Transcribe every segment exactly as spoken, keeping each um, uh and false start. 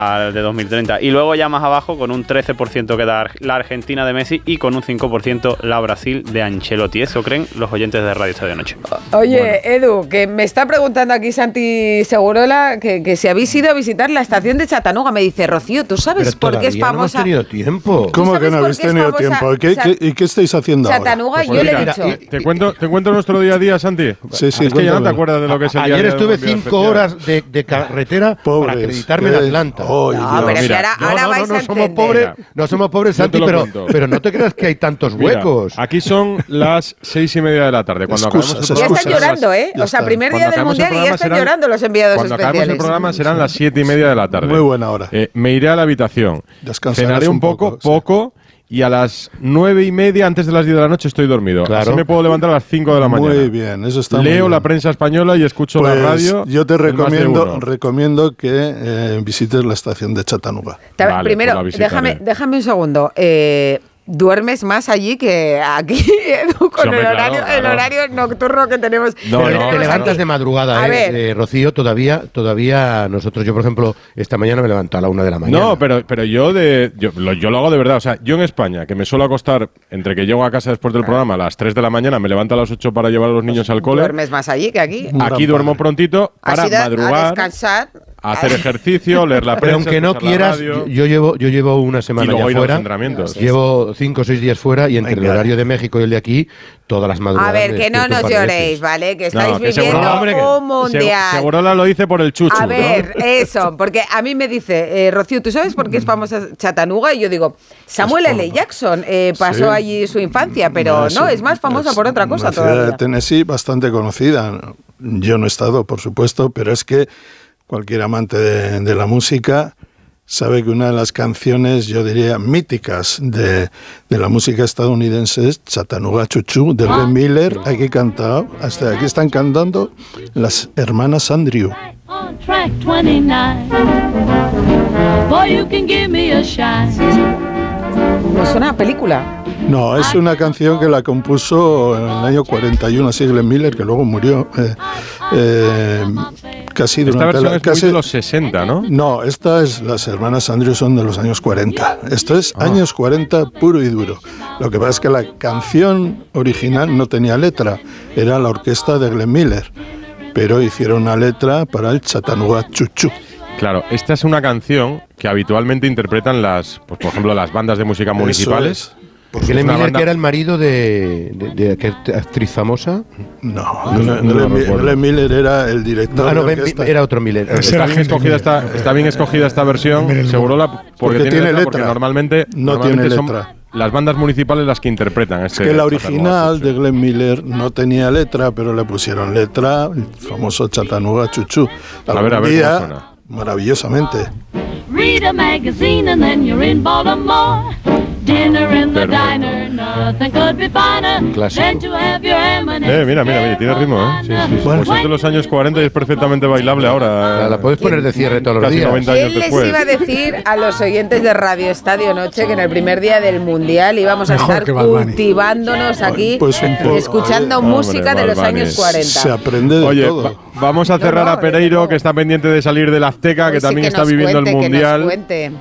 al de dos mil treinta. Y luego ya más abajo con un trece por ciento queda la Argentina de Messi y con un cinco por ciento la Brasil de Ancelotti. Eso creen los oyentes de Radio Estadio Noche. Oye, Bueno. Edu, que me está preguntando aquí Santi Segurola que, que si habéis ido a visitar la estación de Chattanooga. Me dice, Rocío, ¿tú sabes Pero por qué es todavía no hemos famosa? tenido tiempo. ¿Cómo sabes que no por habéis qué es tenido famosa tiempo? ¿Qué, Chat- qué, ¿Y qué estáis haciendo Chattanooga, ahora? yo le he mira, dicho. y- ¿Te cuento, ¿Te cuento nuestro día a día, Santi? Sí, sí, Es que ya no te cuéntame. acuerdas de lo que es el día a Ayer día estuve del Mundial cinco especial. horas de, de carretera Pobres, para acreditarme eh, en Atlanta. oh, No, Dios. pero es que Mira, ahora, No, ahora no, vais no, a no somos entender. pobres, no somos pobres, Yo te Santi, lo pero, cuento. pero no te creas que hay tantos Mira, huecos. aquí son las seis y media de la tarde. Cuando Excusas, acabemos el Ya programa están excusas. llorando, ¿eh? Ya O sea, está. primer día Cuando del acabemos el Mundial y ya programa están serán- llorando los enviados Cuando acabemos el especiales. programa serán las siete y media de la tarde. Muy buena hora. Eh, me iré a la habitación. Descansarás Cenaré un un poco, poco, sí. poco, y a las nueve y media, antes de las diez de la noche, estoy dormido. Claro. Así me puedo levantar a las cinco de la mañana. Muy bien, eso está muy Leo bien. la prensa española y escucho Pues la radio. yo te en más de recomiendo, uno. recomiendo que eh, visites la estación de Chattanooga. Ta- Vale, pues Primero, la visitaré. déjame, déjame un segundo. Eh, ¿Duermes más allí que aquí, Edu, con Sí, hombre, el, claro, horario, el claro. horario nocturno que tenemos? No, Pero que no, te tenemos levantas aquí? de madrugada, A eh, ver. eh, Rocío, todavía, todavía nosotros, yo por ejemplo, esta mañana me levanto a la una de la mañana. No, pero, pero yo, de, yo, lo, yo lo hago de verdad. O sea, yo en España, que me suelo acostar entre que llego a casa después del programa a las tres de la mañana, me levanto a las ocho para llevar a los niños al cole. ¿Duermes más allí que aquí? Un Aquí gran duermo padre. prontito para Has ido a madrugar, descansar. a hacer ejercicio, leer la Pero prensa, aunque no escuchar la quieras, radio. yo, yo llevo, yo llevo una semana luego ya ir a los fuera. entrenamientos. Llevo cinco o seis días fuera y entre el Venga. horario de México y el de aquí, todas las madrugadas. A ver, me que no despierto un nos par de lloréis, veces. ¿vale? Que No, estáis que seguro- viviendo no, hombre, que- un mundial. Seg- Segurola lo hice por el chuchu. A ¿no? ver, eso, porque a mí me dice, eh, Rocío, ¿tú sabes por qué es famosa Chattanooga? Y yo digo, Samuel Pues por- L. Jackson eh, pasó Sí. allí su infancia, pero Eso, no, es más famosa por otra cosa una ciudad todavía. de Tennessee bastante conocida. Yo no he estado, por supuesto, pero es que cualquier amante de, de la música sabe que una de las canciones, yo diría, míticas de, de la música estadounidense es Chattanooga Choo Choo, de Glenn Miller. Aquí cantado, hasta aquí están cantando las hermanas Andrew. On track twenty-nine. Boy, you can give me a shine. ¿No suena a película? No, es una canción que la compuso en el año cuarenta y uno, así Glenn Miller, que luego murió. Eh, eh, casi Esta durante versión la, es casi, muy de los sesenta, ¿no? No, esta es las hermanas Andrew, son de los años cuarenta. Esto es Ah. años cuarenta puro y duro. Lo que pasa es que la canción original no tenía letra, era la orquesta de Glenn Miller, pero hicieron una letra para el Chattanooga Choo Choo. Claro, esta es una canción que habitualmente interpretan las, pues, por ejemplo, las bandas de música municipales. Eso es. Porque Es Glenn una Miller, banda- que era el marido de, de, de aquella actriz famosa. No, no, Glenn, no lo Glenn- recuerdo. Glenn Miller era el director Ah, no, de Ben- orquesta. era otro Miller. Está bien, escogida esta, está bien escogida esta versión, seguro la, porque, Porque tiene, tiene letra, letra. porque normalmente, No normalmente tiene son letra. las bandas municipales las que interpretan. Es Este que la Chattanooga original Choo de Choo. Glenn Miller no tenía letra, pero le pusieron letra, el famoso Chattanooga Choo Choo. A ver, a Algún ver día, cómo suena. maravillosamente. Read a magazine and then you're in Baltimore. Dinner in the Perfecto. diner, nothing could be finer Clásico. than to have your M and Eh, mira, mira, mira, tiene ritmo, ¿eh? Sí, sí, sí. Bueno. Pues es de los años cuarenta y es perfectamente bailable ahora. La, la puedes poner de cierre todos los Casi días. noventa años ¿Quién les después. iba a decir a los oyentes de Radio Estadio Noche que en el primer día del Mundial íbamos a Mejor estar que Bad Bunny. cultivándonos aquí, Pues un poco, escuchando oye. música Hombre, de los Bad Bunny. años cuarenta? Se aprende de Oye, todo. va- vamos a No, cerrar no, a Pereiro, desde que está pendiente de salir del Azteca, que Pues sí, también está nos viviendo cuente, el que nos Mundial. cuente.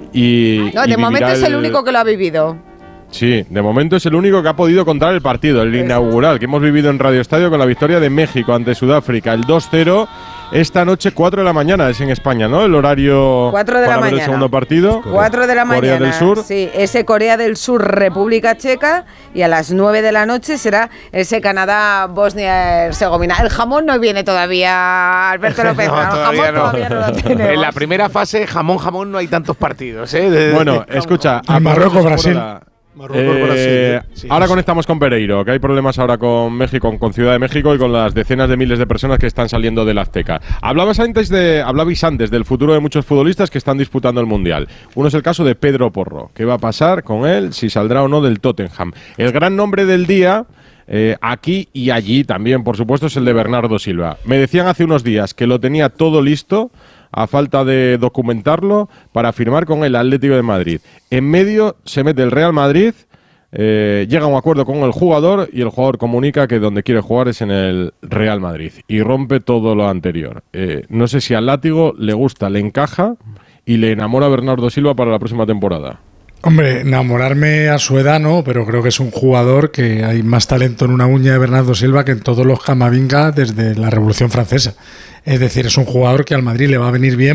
Y, No, y de momento vivirá es el único que lo ha vivido. Sí, de momento es el único que ha podido contar el partido, el inaugural, que hemos vivido en Radio Estadio con la victoria de México ante Sudáfrica, el dos cero. Esta noche, cuatro de la mañana, es en España, ¿no? El horario Cuatro de la para ver el mañana. segundo partido. cuatro de la Corea mañana. del Sur. Sí, ese Corea del Sur, República Checa. Y a las nueve de la noche será ese Canadá, Bosnia-Herzegovina. El jamón no viene todavía, Alberto López. No, el todavía jamón no. todavía no lo tenemos. En la primera fase, jamón, jamón, no hay tantos partidos. ¿eh? De- Bueno, escucha. En a Marruecos, Pablo Brasil. Segura, Marruecos, eh, Brasil. Sí, ahora sí. conectamos con Pereiro, que hay problemas ahora con México, con, con Ciudad de México y con las decenas de miles de personas que están saliendo del Azteca. Hablabas antes de, hablabais antes del futuro de muchos futbolistas que están disputando el Mundial. Uno es el caso de Pedro Porro. ¿Qué va a pasar con él? Si saldrá o no del Tottenham. El gran nombre del día, eh, aquí y allí también, por supuesto, es el de Bernardo Silva. Me decían hace unos días que lo tenía todo listo, a falta de documentarlo, para firmar con el Atlético de Madrid. En medio se mete el Real Madrid, eh, llega a un acuerdo con el jugador y el jugador comunica que donde quiere jugar es en el Real Madrid y rompe todo lo anterior. Eh, no sé si al látigo le gusta, le encaja y le enamora a Bernardo Silva para la próxima temporada? Hombre, enamorarme a su edad no, pero creo que es un jugador que hay más talento en una uña de Bernardo Silva que en todos los Camavinga desde la Revolución Francesa. Es decir, es un jugador que al Madrid le va a venir bien